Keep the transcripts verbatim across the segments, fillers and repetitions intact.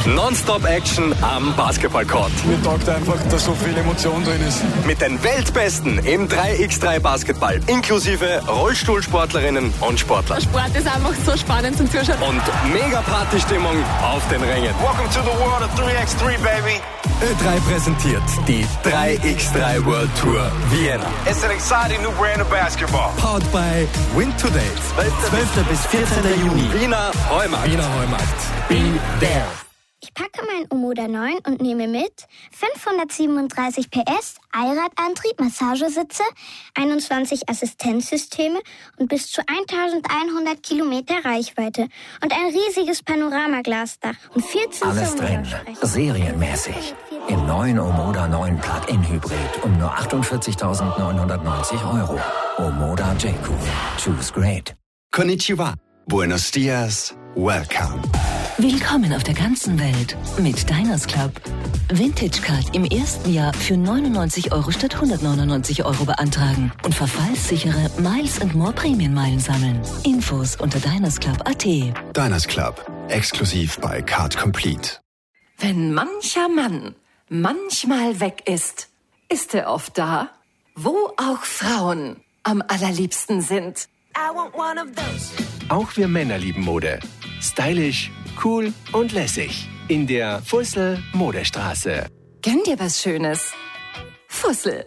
Non-Stop-Action am Basketballcourt. Mir taugt einfach, dass so viel Emotion drin ist. Mit den Weltbesten im drei gegen drei Basketball, inklusive Rollstuhlsportlerinnen und Sportler. Der Sport ist einfach so spannend zum Zuschauen. Und mega Partystimmung auf den Rängen. Welcome to the world of drei gegen drei, baby. Ö drei präsentiert die drei gegen drei World Tour Vienna. It's an exciting new brand of basketball. Powered by Win to Date. zwölften bis vierzehnten Juni. Wiener Heumarkt. Wiener Heumarkt. Be there. Ich packe mein Omoda neun und nehme mit fünfhundertsiebenunddreißig P S, Allradantrieb, Massagesitze, einundzwanzig Assistenzsysteme und bis zu eintausendeinhundert Kilometer Reichweite und ein riesiges Panoramaglasdach und vierzehn Alles drin, serienmäßig. Im neuen Omoda neun Plug-in Hybrid um nur achtundvierzigtausendneunhundertneunzig Euro. Omoda J-Cool. Choose great. Konnichiwa. Buenos dias. Welcome. Willkommen auf der ganzen Welt mit Diners Club. Vintage Card im ersten Jahr für neunundneunzig Euro statt hundertneunundneunzig Euro beantragen und verfallssichere Miles and More Prämienmeilen sammeln. Infos unter dinersclub punkt at. Diners Club. Exklusiv bei Card Complete. Wenn mancher Mann manchmal weg ist, ist er oft da, wo auch Frauen am allerliebsten sind. I want one of those. Auch wir Männer lieben Mode. Stylisch, cool und lässig. In der Fussel Modestraße. Gönn dir was Schönes. Fussel.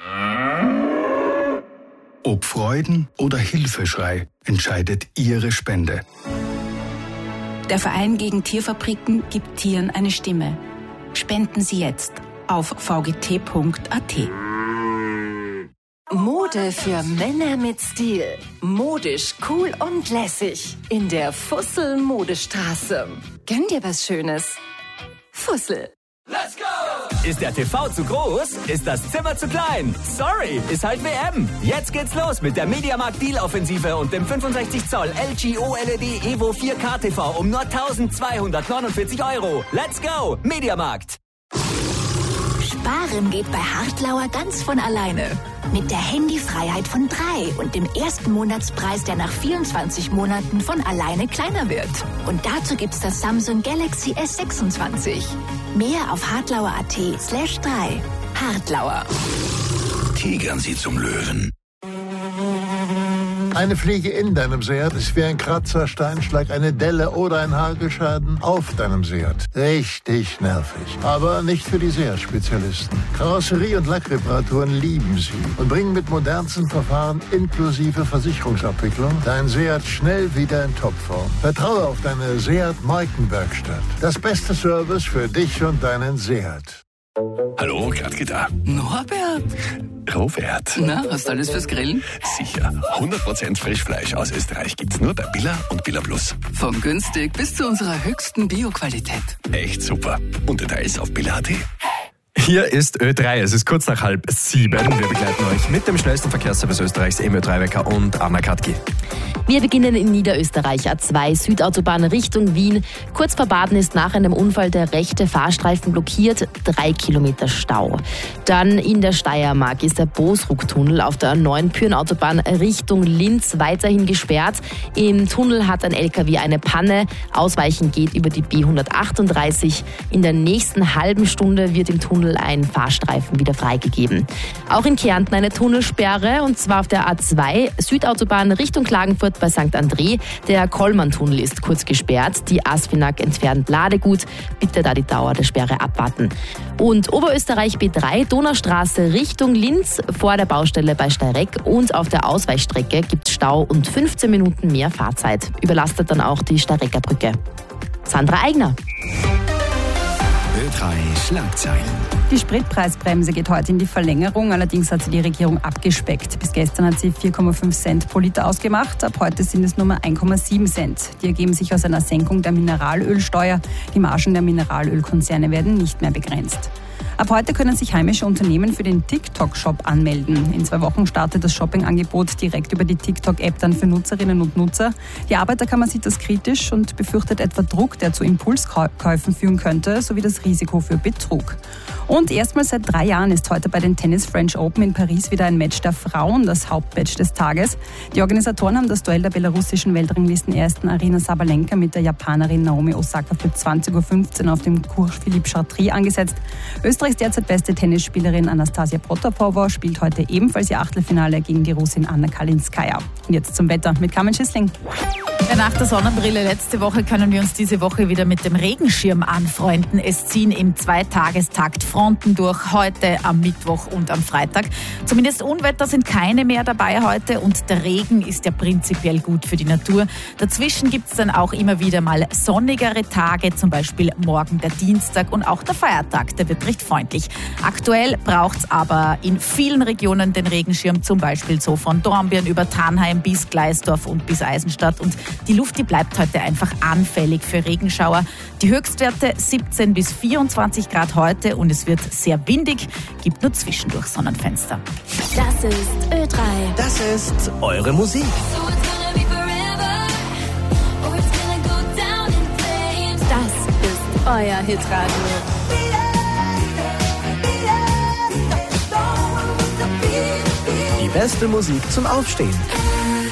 Ob Freuden oder Hilfeschrei entscheidet Ihre Spende. Der Verein gegen Tierfabriken gibt Tieren eine Stimme. Spenden Sie jetzt auf v g t punkt a t. Mode für Männer mit Stil. Modisch, cool und lässig. In der Fussel Modestraße. Gönn dir was Schönes. Fussel. Let's go! Ist der T V zu groß? Ist das Zimmer zu klein? Sorry, ist halt W M. Jetzt geht's los mit der Mediamarkt Deal-Offensive und dem fünfundsechzig Zoll L G O L E D Evo vier K T V um nur eintausendzweihundertneunundvierzig Euro. Let's go! Mediamarkt. Sparen geht bei Hartlauer ganz von alleine. Mit der Handyfreiheit von drei und dem ersten Monatspreis, der nach vierundzwanzig Monaten von alleine kleiner wird. Und dazu gibt's das Samsung Galaxy S sechsundzwanzig. Mehr auf hartlauer punkt at slash drei. Hartlauer. Tigern Sie zum Löwen. Eine Fliege in deinem Seat ist wie ein Kratzer, Steinschlag, eine Delle oder ein Hagelschaden auf deinem Seat. Richtig nervig. Aber nicht für die Seat-Spezialisten. Karosserie- und Lackreparaturen lieben sie und bringen mit modernsten Verfahren inklusive Versicherungsabwicklung dein Seat schnell wieder in Topform. Vertraue auf deine Seat-Markenwerkstatt. Das beste Service für dich und deinen Seat. Hallo, Gradke da. Norbert. Robert. Na, hast du alles fürs Grillen? Sicher. hundert Prozent Frischfleisch aus Österreich gibt's nur bei Billa und Billa Plus. Von günstig bis zu unserer höchsten Bio-Qualität. Echt super. Und Details auf billa punkt at. Hier ist Ö drei, es ist kurz nach halb sieben. Wir begleiten euch mit dem schnellsten Verkehrsservice Österreichs, im Ö drei Wecker und Anna Katki. Wir beginnen in Niederösterreich, A zwei Südautobahn Richtung Wien. Kurz vor Baden ist nach einem Unfall der rechte Fahrstreifen blockiert, drei Kilometer Stau. Dann in der Steiermark ist der Bosruck-Tunnel auf der neuen Pyrenautobahn Richtung Linz weiterhin gesperrt. Im Tunnel hat ein L K W eine Panne. Ausweichen geht über die B hundertachtunddreißig. In der nächsten halben Stunde wird im Tunnel ein Fahrstreifen wieder freigegeben. Auch in Kärnten eine Tunnelsperre, und zwar auf der A zwei Südautobahn Richtung Klagenfurt bei Sankt André. Der Kollmann-Tunnel ist kurz gesperrt. Die Aspinag entfernt Ladegut. Bitte da die Dauer der Sperre abwarten. Und Oberösterreich B drei, Donaustraße Richtung Linz vor der Baustelle bei Steyreck, und auf der Ausweichstrecke gibt es Stau und fünfzehn Minuten mehr Fahrzeit. Überlastet dann auch die Steyrecker Brücke. Sandra Eigner. Ö drei Schlagzeilen. Die Spritpreisbremse geht heute in die Verlängerung, allerdings hat sie die Regierung abgespeckt. Bis gestern hat sie vier Komma fünf Cent pro Liter ausgemacht, ab heute sind es nur mehr ein Komma sieben Cent. Die ergeben sich aus einer Senkung der Mineralölsteuer. Die Margen der Mineralölkonzerne werden nicht mehr begrenzt. Ab heute können sich heimische Unternehmen für den TikTok-Shop anmelden. In zwei Wochen startet das Shopping-Angebot direkt über die TikTok-App dann für Nutzerinnen und Nutzer. Die Arbeiterkammer sieht das kritisch und befürchtet etwa Druck, der zu Impulskäufen führen könnte, sowie das Risiko für Betrug. Und erstmals seit drei Jahren ist heute bei den Tennis French Open in Paris wieder ein Match der Frauen, das Hauptmatch des Tages. Die Organisatoren haben das Duell der belarussischen Weltranglistenersten Aryna Sabalenka mit der Japanerin Naomi Osaka für zwanzig Uhr fünfzehn auf dem Cours Philippe Chatrier angesetzt. Österreichs derzeit beste Tennisspielerin Anastasia Protopowa spielt heute ebenfalls ihr Achtelfinale gegen die Russin Anna Kalinskaya. Und jetzt zum Wetter mit Carmen Schissling. Ja, nach der Sonnenbrille letzte Woche können wir uns diese Woche wieder mit dem Regenschirm anfreunden. Es ziehen im Zweitagestakt Fronten durch, heute am Mittwoch und am Freitag. Zumindest Unwetter sind keine mehr dabei heute und der Regen ist ja prinzipiell gut für die Natur. Dazwischen gibt es dann auch immer wieder mal sonnigere Tage, zum Beispiel morgen der Dienstag und auch der Feiertag, der wird recht freundlich. Aktuell braucht es aber in vielen Regionen den Regenschirm, zum Beispiel so von Dornbirn über Tannheim bis Gleisdorf und bis Eisenstadt. Und die Luft, die bleibt heute einfach anfällig für Regenschauer. Die Höchstwerte siebzehn bis vierundzwanzig Grad heute und es wird sehr windig, gibt nur zwischendurch Sonnenfenster. Das ist Ö drei. Das ist eure Musik. Das ist euer Hitradio. Die beste Musik zum Aufstehen.